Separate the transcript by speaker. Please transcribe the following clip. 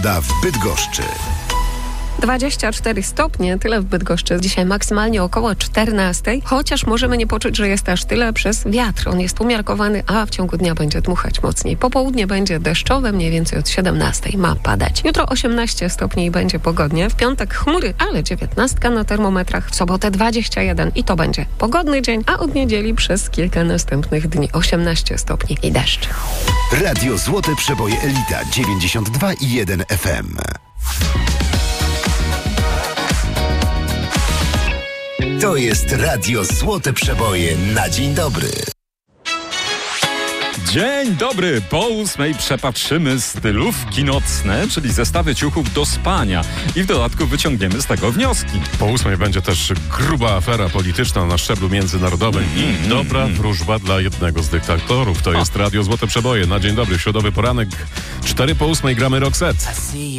Speaker 1: Pogoda w Bydgoszczy.
Speaker 2: 24 stopnie, tyle w Bydgoszczy. Dzisiaj maksymalnie około 14, chociaż możemy nie poczuć, że jest aż tyle przez wiatr. On jest umiarkowany, a w ciągu dnia będzie dmuchać mocniej. Popołudnie będzie deszczowe, mniej więcej od 17 ma padać. Jutro 18 stopni i będzie pogodnie. W piątek chmury, ale 19 na termometrach. W sobotę 21 i to będzie pogodny dzień, a od niedzieli przez kilka następnych dni 18 stopni i deszcz.
Speaker 1: Radio Złote Przeboje Elita 92,1 FM. To jest Radio Złote Przeboje na dzień dobry.
Speaker 3: Dzień dobry! Po 8 przepatrzymy stylówki nocne, czyli zestawy ciuchów do spania i w dodatku wyciągniemy z tego wnioski.
Speaker 4: Po 8 będzie też gruba afera polityczna na szczeblu międzynarodowym i dobra wróżba dla jednego z dyktatorów. To jest Radio Złote Przeboje na dzień dobry, środowy poranek, 4 po 8 gramy Roxette.